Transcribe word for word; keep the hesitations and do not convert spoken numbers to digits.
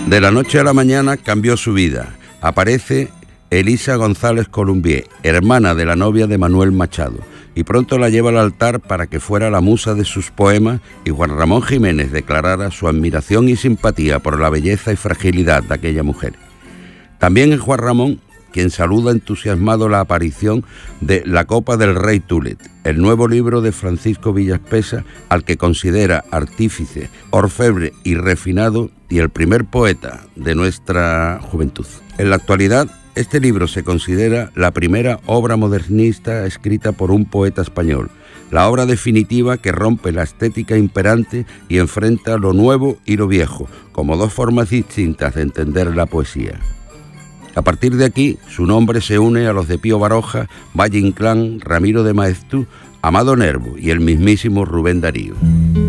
De la noche a la mañana cambió su vida. Aparece Elisa González Columbier, hermana de la novia de Manuel Machado, y pronto la lleva al altar para que fuera la musa de sus poemas y Juan Ramón Jiménez declarara su admiración y simpatía por la belleza y fragilidad de aquella mujer. También es Juan Ramón quien saluda entusiasmado la aparición de La Copa del Rey Tulet, el nuevo libro de Francisco Villaspesa, al que considera artífice, orfebre y refinado y el primer poeta de nuestra juventud. En la actualidad, este libro se considera la primera obra modernista escrita por un poeta español, la obra definitiva que rompe la estética imperante y enfrenta lo nuevo y lo viejo, como dos formas distintas de entender la poesía. A partir de aquí, su nombre se une a los de Pío Baroja, Valle Inclán, Ramiro de Maeztu, Amado Nervo y el mismísimo Rubén Darío.